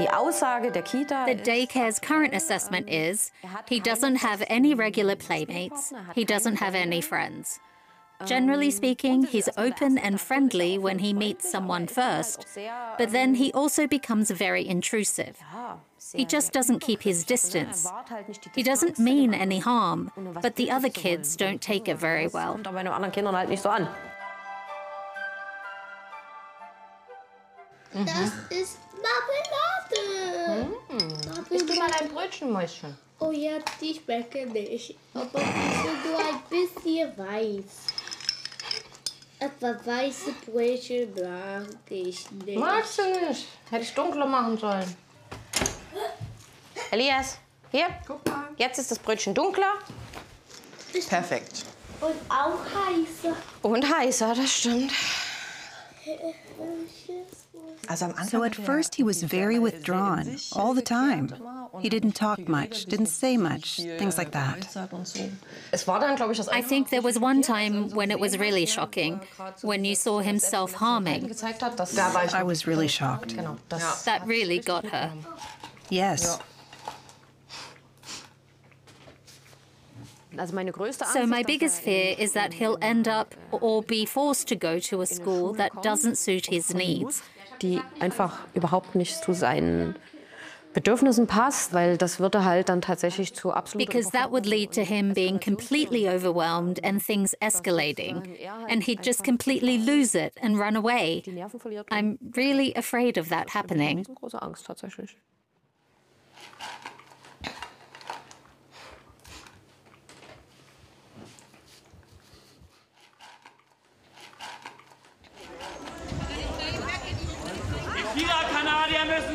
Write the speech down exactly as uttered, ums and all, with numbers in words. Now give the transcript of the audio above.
The daycare's current assessment is he doesn't have any regular playmates, he doesn't have any friends. Generally speaking, he's open and friendly when he meets someone first, but then he also becomes very intrusive. He just doesn't keep his distance. He doesn't mean any harm, but the other kids don't take it very well. Das ist Marmelade. Hm. Isst du mal ein Brötchen, Mäuschen? Oh ja, die schmecken nicht. Aber die sind nur ein bisschen weiß. Aber weiße Brötchen mag ich nicht. Magst du nicht? Hätte ich dunkler machen sollen. Elias, hier. Guck mal. Jetzt ist das Brötchen dunkler. Perfekt. Und auch heißer. Und heißer, das stimmt. So at first he was very withdrawn, all the time. He didn't talk much, didn't say much, things like that. I think there was one time when it was really shocking, when you saw him self-harming. I was really shocked. That really got her. Yes. So my biggest fear is that he'll end up or be forced to go to a school that doesn't suit his needs. Die einfach überhaupt nicht zu seinen Bedürfnissen passt, weil das würde halt dann tatsächlich zu absoluter Because that would lead to him being completely overwhelmed and things escalating, and he'd just completely lose it and run away. I'm really afraid of that happening. Große Angst tatsächlich. Kanadier müssen